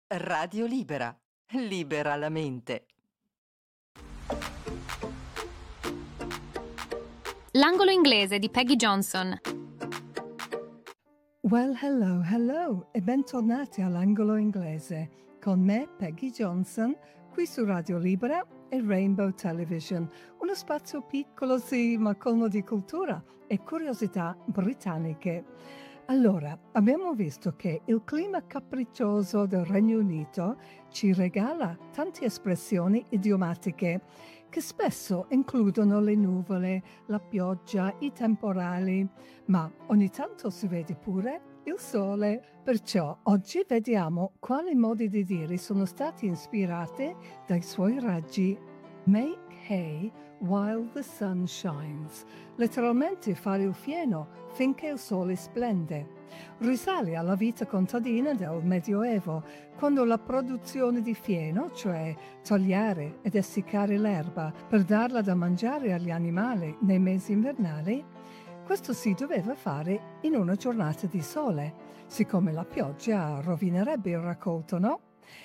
Radio Libera. Libera la mente. L'angolo inglese di Peggy Johnson. Well, hello e bentornati all'angolo inglese con me, Peggy Johnson, qui su Radio Libera e Rainbow Television, uno spazio piccolo sì, ma colmo di cultura e curiosità britanniche. Allora, abbiamo visto che il clima capriccioso del Regno Unito ci regala tante espressioni idiomatiche che spesso includono le nuvole, la pioggia, i temporali, ma ogni tanto si vede pure il sole. Perciò oggi vediamo quali modi di dire sono stati ispirati dai suoi raggi. Make hay while the sun shines. Letteralmente fare il fieno finché il sole splende. Risale alla vita contadina del Medioevo, quando la produzione di fieno, cioè tagliare ed essiccare l'erba per darla da mangiare agli animali nei mesi invernali, questo si doveva fare in una giornata di sole, siccome la pioggia rovinerebbe il raccolto, no?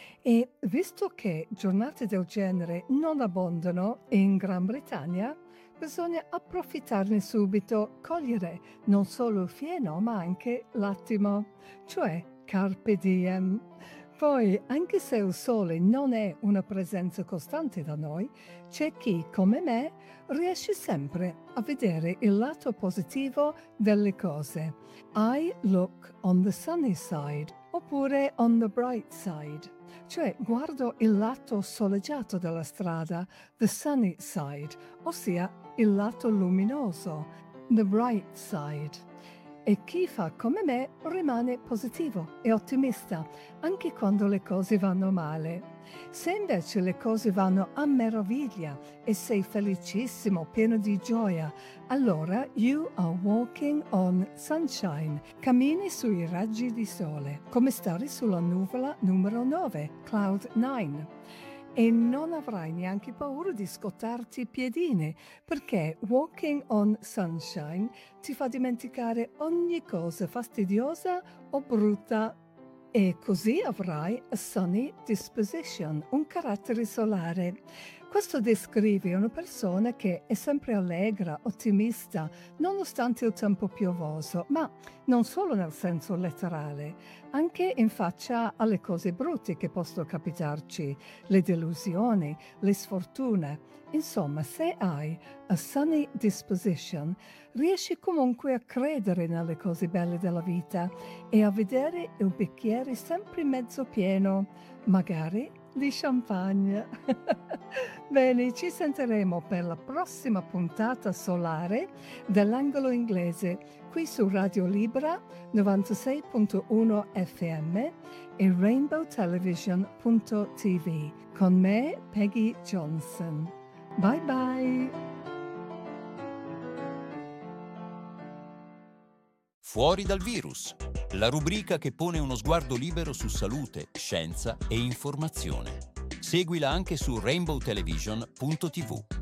E visto che giornate del genere non abbondano in Gran Bretagna, bisogna approfittarne subito, cogliere non solo il fieno ma anche l'attimo, cioè carpe diem. Poi, anche se il sole non è una presenza costante da noi, c'è chi, come me, riesce sempre a vedere il lato positivo delle cose. I look on the sunny side, oppure on the bright side. Cioè guardo il lato soleggiato della strada, the sunny side, ossia il lato luminoso, the bright side. E chi fa come me rimane positivo e ottimista, anche quando le cose vanno male. Se invece le cose vanno a meraviglia e sei felicissimo, pieno di gioia, allora you are walking on sunshine, cammini sui raggi di sole, come stare sulla nuvola numero 9, cloud 9. E non avrai neanche paura di scottarti i piedini, perché walking on sunshine ti fa dimenticare ogni cosa fastidiosa o brutta. E così avrai a sunny disposition, un carattere solare. Questo descrive una persona che è sempre allegra, ottimista, nonostante il tempo piovoso, ma non solo nel senso letterale, anche in faccia alle cose brutte che possono capitarci, le delusioni, le sfortune. Insomma, se hai a sunny disposition, riesci comunque a credere nelle cose belle della vita e a vedere il bicchiere sempre mezzo pieno, magari di champagne. Bene, ci sentiremo per la prossima puntata solare dell'angolo inglese qui su Radio Libera 96.1 FM e rainbowtelevision.tv con me, Peggy Johnson. Bye bye! Fuori dal virus, la rubrica che pone uno sguardo libero su salute, scienza e informazione. Seguila anche su rainbowtelevision.tv.